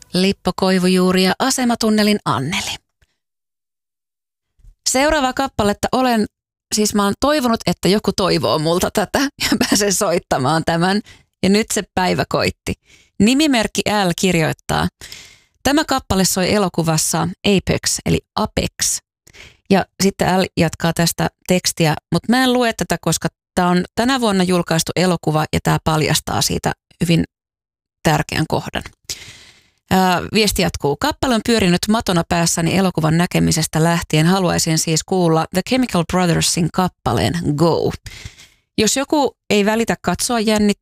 Lippo Koivujuuri ja Asematunnelin Anneli. Seuraava kappaletta mä oon toivonut, että joku toivoo multa tätä ja pääsen soittamaan tämän. Ja nyt se päivä koitti. Nimimerkki L kirjoittaa. Tämä kappale soi elokuvassa Apex, eli Apex. Ja sitten L jatkaa tästä tekstiä, mutta mä en lue tätä, koska tämä on tänä vuonna julkaistu elokuva ja tämä paljastaa siitä hyvin tärkeän kohdan. Viesti jatkuu. Kappale on pyörinyt matona päässäni elokuvan näkemisestä lähtien. Haluaisin siis kuulla The Chemical Brothersin kappaleen Go. Jos joku ei välitä katsoa